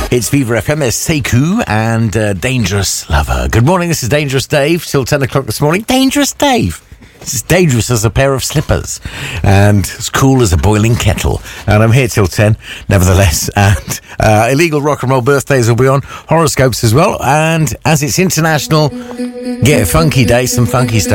It's Viva FM, there's Sekou and Dangerous Lover. Good morning, this is Dangerous Dave, till 10 o'clock this morning. Dangerous Dave. It's as dangerous as a pair of slippers and as cool as a boiling kettle. And I'm here till 10, nevertheless. And illegal rock and roll birthdays will be on, horoscopes as well. And as it's International Get Funky Day, some funky stuff.